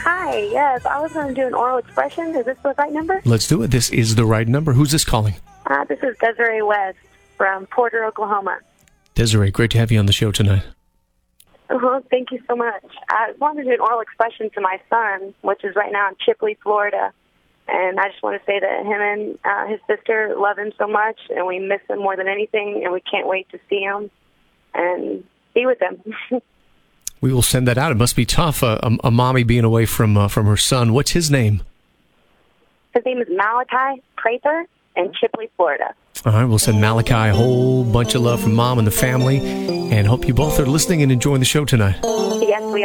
Hi, yes, I was going to do an oral expression. Is this the right number? Let's do it. This is the right number. Who's this calling? This is Desiree West from Porter, Oklahoma. Desiree, great to have you on the show tonight. Thank you so much. I wanted to do an oral expression to my son, which is right now in Chipley, Florida. And I just want to say that him and his sister love him so much, and we miss him more than anything, and we can't wait to see him and be with him. We will send that out. It must be tough, a mommy being away from her son. What's his name? His name is Malachi Prather in Chipley, Florida. All right, we'll send Malachi a whole bunch of love from Mom and the family, and hope you both are listening and enjoying the show tonight. Yes, we